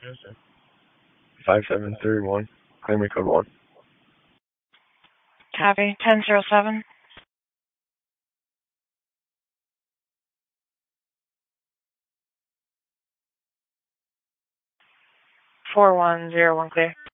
5731. Claim me code 1. Copy. 1007. 4101 clear.